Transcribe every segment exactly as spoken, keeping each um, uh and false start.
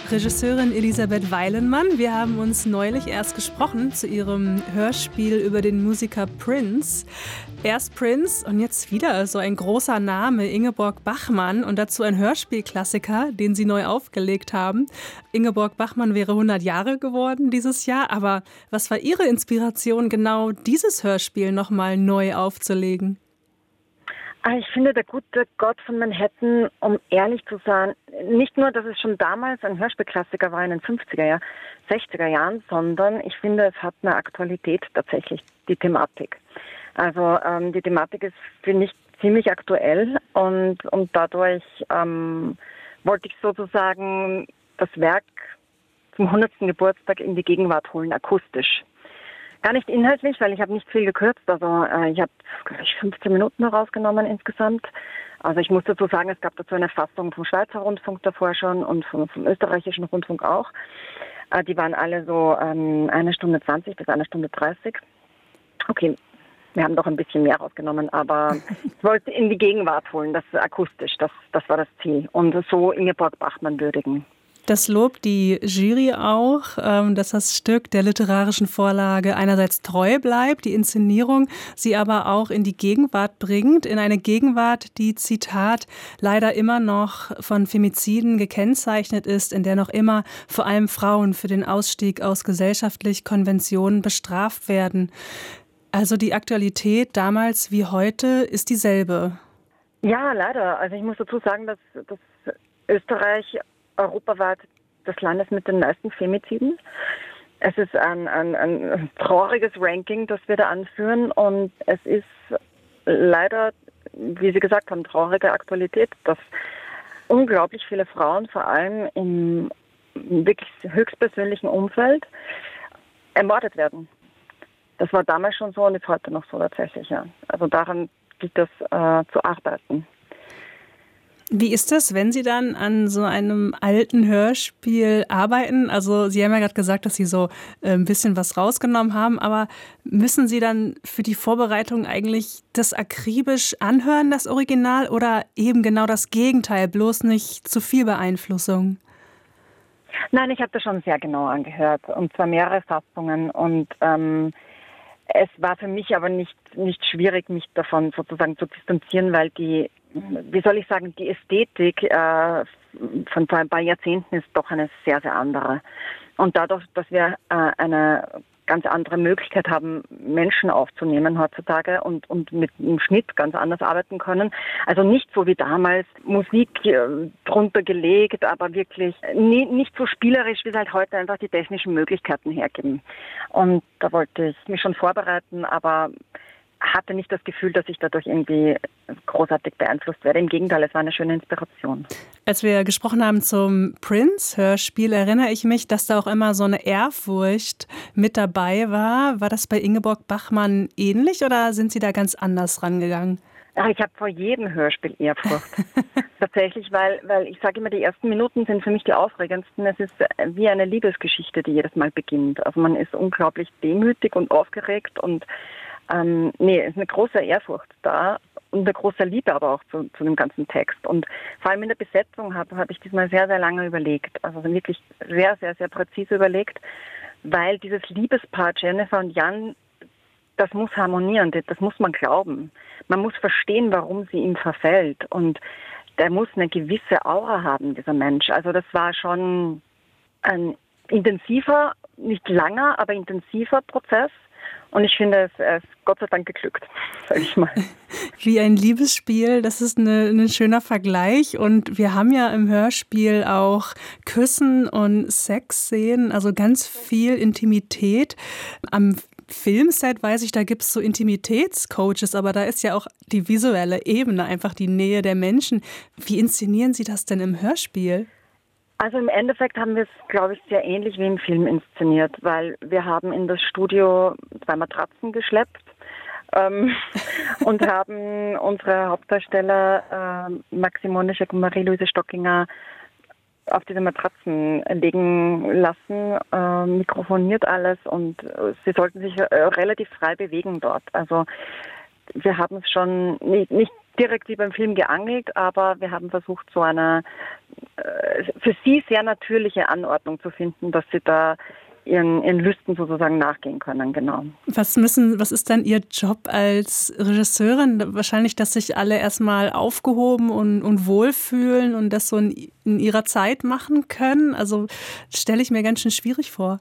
Regisseurin Elisabeth Weilenmann. Wir haben uns neulich erst gesprochen zu ihrem Hörspiel über den Musiker Prince. Erst Prince und jetzt wieder so ein großer Name, Ingeborg Bachmann, und dazu ein Hörspielklassiker, den sie neu aufgelegt haben. Ingeborg Bachmann wäre hundert Jahre geworden dieses Jahr, aber was war Ihre Inspiration, genau dieses Hörspiel nochmal neu aufzulegen? Ich finde, der gute Gott von Manhattan, um ehrlich zu sein, nicht nur, dass es schon damals ein Hörspielklassiker war in den fünfziger Jahren, sechziger Jahren, sondern ich finde, es hat eine Aktualität tatsächlich, die Thematik. Also ähm, die Thematik ist, finde ich, ziemlich aktuell und, und dadurch ähm, wollte ich sozusagen das Werk zum hundertsten Geburtstag in die Gegenwart holen, akustisch. Gar nicht inhaltlich, weil ich habe nicht viel gekürzt. Also äh, ich habe fünfzehn Minuten herausgenommen insgesamt. Also ich muss dazu sagen, es gab dazu eine Fassung vom Schweizer Rundfunk davor schon und vom, vom österreichischen Rundfunk auch. Äh, die waren alle so ähm, eine Stunde zwanzig bis eine Stunde dreißig. Okay, wir haben doch ein bisschen mehr rausgenommen, aber ich wollte in die Gegenwart holen, das akustisch, das, das war das Ziel. Und so Ingeborg Bachmann würdigen. Das lobt die Jury auch, dass das Stück der literarischen Vorlage einerseits treu bleibt, die Inszenierung, sie aber auch in die Gegenwart bringt, in eine Gegenwart, die, Zitat, leider immer noch von Femiziden gekennzeichnet ist, in der noch immer vor allem Frauen für den Ausstieg aus gesellschaftlich Konventionen bestraft werden. Also die Aktualität damals wie heute ist dieselbe. Ja, leider. Also ich muss dazu sagen, dass, dass Österreich europaweit das Land ist mit den meisten Femiziden. Es ist ein, ein, ein trauriges Ranking, das wir da anführen, und es ist leider, wie Sie gesagt haben, traurige Aktualität, dass unglaublich viele Frauen, vor allem im wirklich höchstpersönlichen Umfeld, ermordet werden. Das war damals schon so und ist heute noch so tatsächlich, ja. Also daran gilt es äh, zu arbeiten. Wie ist das, wenn Sie dann an so einem alten Hörspiel arbeiten? Also Sie haben ja gerade gesagt, dass Sie so ein bisschen was rausgenommen haben, aber müssen Sie dann für die Vorbereitung eigentlich das akribisch anhören, das Original, oder eben genau das Gegenteil, bloß nicht zu viel Beeinflussung? Nein, ich habe das schon sehr genau angehört, und zwar mehrere Fassungen, und ähm, es war für mich aber nicht, nicht schwierig, mich davon sozusagen zu distanzieren, weil die, wie soll ich sagen, die Ästhetik äh, von vor ein paar Jahrzehnten ist doch eine sehr, sehr andere. Und dadurch, dass wir äh, eine ganz andere Möglichkeit haben, Menschen aufzunehmen heutzutage und, und mit dem Schnitt ganz anders arbeiten können. Also nicht so wie damals, Musik äh, drunter gelegt, aber wirklich nie, nicht so spielerisch, wie es halt heute einfach die technischen Möglichkeiten hergeben. Und da wollte ich mich schon vorbereiten, aber hatte nicht das Gefühl, dass ich dadurch irgendwie großartig beeinflusst werde. Im Gegenteil, es war eine schöne Inspiration. Als wir gesprochen haben zum Prince-Hörspiel, erinnere ich mich, dass da auch immer so eine Ehrfurcht mit dabei war. War das bei Ingeborg Bachmann ähnlich oder sind Sie da ganz anders rangegangen? Ja, ich habe vor jedem Hörspiel Ehrfurcht. Tatsächlich, weil, weil ich sage immer, die ersten Minuten sind für mich die aufregendsten. Es ist wie eine Liebesgeschichte, die jedes Mal beginnt. Also man ist unglaublich demütig und aufgeregt und Ähm, nee, es ist eine große Ehrfurcht da und eine große Liebe aber auch zu, zu dem ganzen Text. Und vor allem in der Besetzung habe hab ich diesmal sehr, sehr lange überlegt. Also wirklich sehr, sehr, sehr präzise überlegt, weil dieses Liebespaar Jennifer und Jan, das muss harmonieren, das muss man glauben. Man muss verstehen, warum sie ihm verfällt. Und der muss eine gewisse Aura haben, dieser Mensch. Also das war schon ein intensiver, nicht langer, aber intensiver Prozess. Und ich finde, es ist Gott sei Dank geglückt, sag ich mal. Wie ein Liebesspiel, das ist eine, ein schöner Vergleich. Und wir haben ja im Hörspiel auch Küssen und Sexszenen, also ganz viel Intimität. Am Filmset weiß ich, da gibt es so Intimitätscoaches, aber da ist ja auch die visuelle Ebene, einfach die Nähe der Menschen. Wie inszenieren Sie das denn im Hörspiel? Also im Endeffekt haben wir es, glaube ich, sehr ähnlich wie im Film inszeniert, weil wir haben in das Studio zwei Matratzen geschleppt ähm, und haben unsere Hauptdarsteller äh, Maxim Monischek und Marie-Louise Stockinger auf diese Matratzen legen lassen, äh, mikrofoniert alles, und äh, sie sollten sich äh, relativ frei bewegen dort. Also wir haben es schon nicht, nicht direkt wie beim Film geangelt, aber wir haben versucht, so eine äh, für sie sehr natürliche Anordnung zu finden, dass sie da ihren, ihren Lüsten sozusagen nachgehen können, genau. Was müssen, was ist dann Ihr Job als Regisseurin? Wahrscheinlich, dass sich alle erstmal aufgehoben und, und wohlfühlen und das so in, in ihrer Zeit machen können? Also stelle ich mir ganz schön schwierig vor.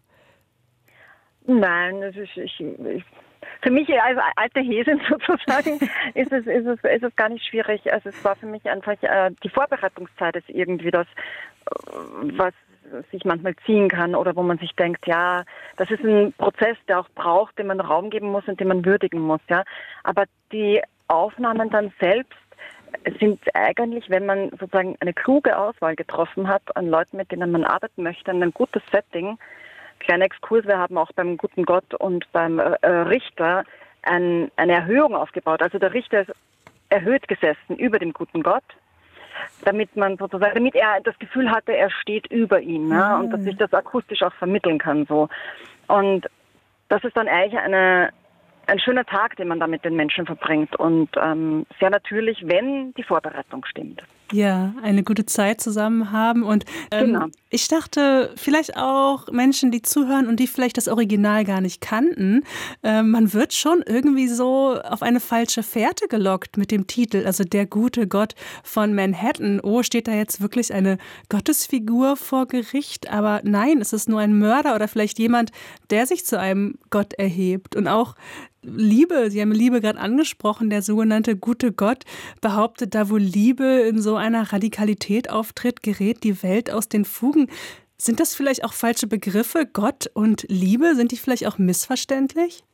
Nein, das ist, ich, ich, für mich als alte Häsin sozusagen ist es, ist, es, ist es gar nicht schwierig. Also es war für mich einfach, äh, die Vorbereitungszeit ist irgendwie das, was sich manchmal ziehen kann oder wo man sich denkt, ja, das ist ein Prozess, der auch braucht, den man Raum geben muss und den man würdigen muss, ja. Aber die Aufnahmen dann selbst sind eigentlich, wenn man sozusagen eine kluge Auswahl getroffen hat an Leuten, mit denen man arbeiten möchte, ein gutes Setting. Kleiner Exkurs, wir haben auch beim Guten Gott und beim äh, Richter ein, eine Erhöhung aufgebaut. Also der Richter ist erhöht gesessen über dem Guten Gott, damit man sozusagen, damit er das Gefühl hatte, er steht über ihn, ne? Und dass sich das akustisch auch vermitteln kann, so. Und das ist dann eigentlich eine, ein schöner Tag, den man da mit den Menschen verbringt und ähm, sehr natürlich, wenn die Vorbereitung stimmt. Ja, eine gute Zeit zusammen haben. Und ähm, genau. ich dachte, vielleicht auch Menschen, die zuhören und die vielleicht das Original gar nicht kannten, äh, man wird schon irgendwie so auf eine falsche Fährte gelockt mit dem Titel, also der gute Gott von Manhattan. Oh, steht da jetzt wirklich eine Gottesfigur vor Gericht? Aber nein, es ist nur ein Mörder oder vielleicht jemand, der sich zu einem Gott erhebt. Und auch Liebe, Sie haben Liebe gerade angesprochen, der sogenannte gute Gott behauptet, da wo Liebe in so einer Radikalität auftritt, gerät die Welt aus den Fugen. Sind das vielleicht auch falsche Begriffe? Gott und Liebe, sind die vielleicht auch missverständlich?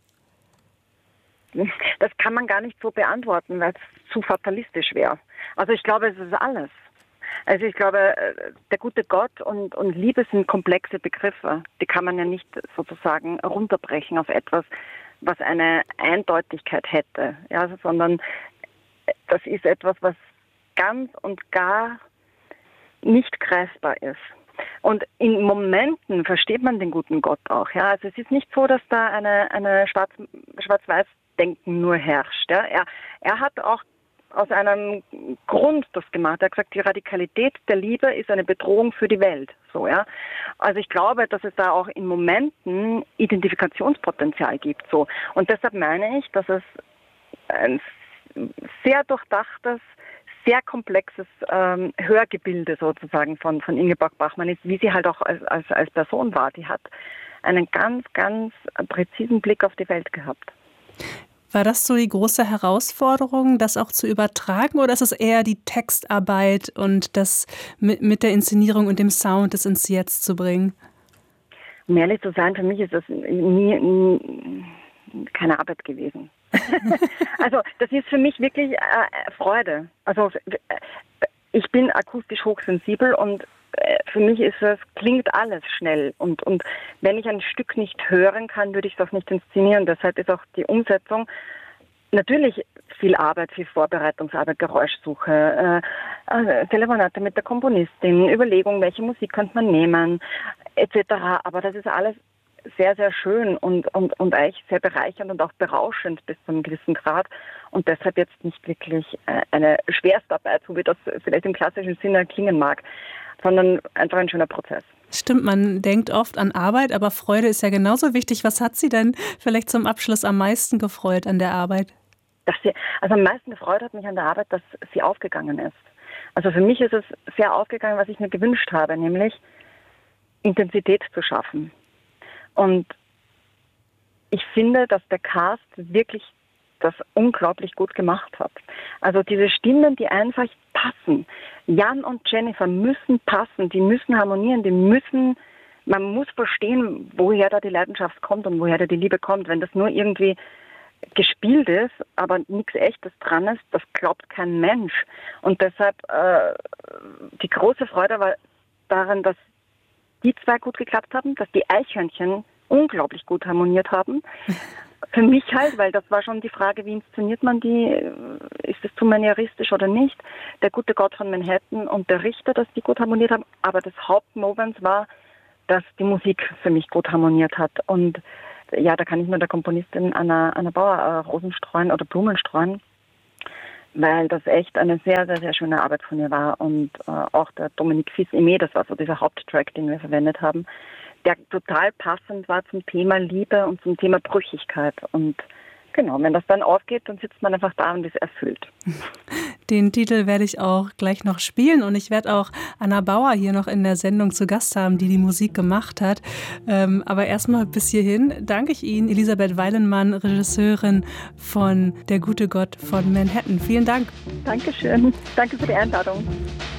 Das kann man gar nicht so beantworten, weil es zu fatalistisch wäre. Also ich glaube, es ist alles. Also ich glaube, der gute Gott und, und Liebe sind komplexe Begriffe. Die kann man ja nicht sozusagen runterbrechen auf etwas, was eine Eindeutigkeit hätte, ja, sondern das ist etwas, was ganz und gar nicht greifbar ist. Und in Momenten versteht man den guten Gott auch. Ja, also es ist nicht so, dass da eine, eine Schwarz, Schwarz-Weiß-Denken nur herrscht. Ja. Er, er hat auch aus einem Grund das gemacht. Er hat gesagt, die Radikalität der Liebe ist eine Bedrohung für die Welt. So, ja. Also ich glaube, dass es da auch in Momenten Identifikationspotenzial gibt. So. Und deshalb meine ich, dass es ein sehr durchdachtes, sehr komplexes ähm, Hörgebilde sozusagen von, von Ingeborg Bachmann ist, wie sie halt auch als, als, als Person war. Die hat einen ganz, ganz präzisen Blick auf die Welt gehabt. War das so die große Herausforderung, das auch zu übertragen, oder ist es eher die Textarbeit und das mit, mit der Inszenierung und dem Sound das ins Jetzt zu bringen? Um ehrlich zu sein, für mich ist das nie, nie keine Arbeit gewesen. Also das ist für mich wirklich äh, Freude. Also ich bin akustisch hochsensibel und äh, für mich ist es, klingt alles schnell. Und, und wenn ich ein Stück nicht hören kann, würde ich das nicht inszenieren. Deshalb ist auch die Umsetzung natürlich viel Arbeit, viel Vorbereitungsarbeit, Geräuschsuche, äh, Telefonate mit der Komponistin, Überlegung, welche Musik könnte man nehmen, et cetera. Aber das ist alles sehr, sehr schön und, und, und eigentlich sehr bereichernd und auch berauschend bis zu einem gewissen Grad und deshalb jetzt nicht wirklich eine Schwerstarbeit, so wie das vielleicht im klassischen Sinne klingen mag, sondern einfach ein schöner Prozess. Stimmt, man denkt oft an Arbeit, aber Freude ist ja genauso wichtig. Was hat Sie denn vielleicht zum Abschluss am meisten gefreut an der Arbeit? Dass sie, also am meisten gefreut hat mich an der Arbeit, dass sie aufgegangen ist. Also für mich ist es sehr aufgegangen, was ich mir gewünscht habe, nämlich Intensität zu schaffen. Und ich finde, dass der Cast wirklich das unglaublich gut gemacht hat. Also diese Stimmen, die einfach passen. Jan und Jennifer müssen passen, die müssen harmonieren, die müssen, man muss verstehen, woher da die Leidenschaft kommt und woher da die Liebe kommt. Wenn das nur irgendwie gespielt ist, aber nichts Echtes dran ist, das glaubt kein Mensch. Und deshalb äh, die große Freude war daran, dass die zwei gut geklappt haben, dass die Eichhörnchen unglaublich gut harmoniert haben. Für mich halt, weil das war schon die Frage, wie inszeniert man die? Ist es zu manieristisch oder nicht? Der gute Gott von Manhattan und der Richter, dass die gut harmoniert haben. Aber das Hauptmoment war, dass die Musik für mich gut harmoniert hat. Und ja, da kann ich nur der Komponistin Anna, Anna Bauer äh, Rosen streuen oder Blumen streuen. weil das echt eine sehr, sehr, sehr schöne Arbeit von ihr war. Und äh, auch der Dominique Fils-Aimé, das war so dieser Haupttrack, den wir verwendet haben, der total passend war zum Thema Liebe und zum Thema Brüchigkeit. Und genau, wenn das dann aufgeht, dann sitzt man einfach da und ist erfüllt. Den Titel werde ich auch gleich noch spielen und ich werde auch Anna Bauer hier noch in der Sendung zu Gast haben, die die Musik gemacht hat. Ähm, aber erstmal bis hierhin danke ich Ihnen, Elisabeth Weilenmann, Regisseurin von Der gute Gott von Manhattan. Vielen Dank. Dankeschön. Danke für die Einladung.